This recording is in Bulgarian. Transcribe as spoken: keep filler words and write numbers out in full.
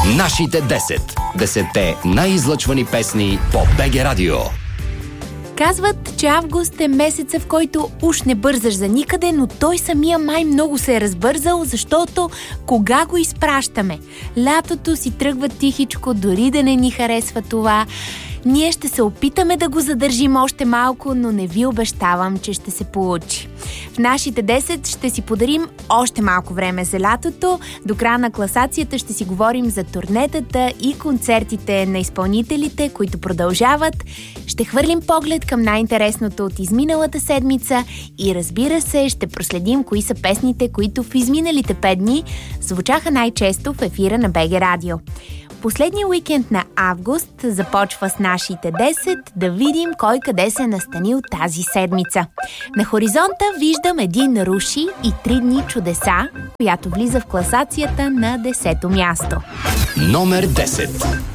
Нашите десет. Десетте най-излъчвани песни по БГ Радио. Казват, че август е месеца, в който уж не бързаш за никъде, но той самия май много се е разбързал, защото кога го изпращаме? Лятото си тръгва тихичко, дори да не ни харесва това. Ние ще се опитаме да го задържим още малко, но не ви обещавам, че ще се получи. В нашите десет ще си подарим още малко време за лятото. До края на класацията ще си говорим за турнетата и концертите на изпълнителите, които продължават. Ще хвърлим поглед към най-интересното от изминалата седмица и, разбира се, ще проследим кои са песните, които в изминалите пет дни звучаха най-често в ефира на БГ Радио. Последния уикенд на август започва с нашите десет, да видим кой къде се е настанил тази седмица. На хоризонта виждам един Руши и три дни чудеса, която влиза в класацията на десето място. Номер десет.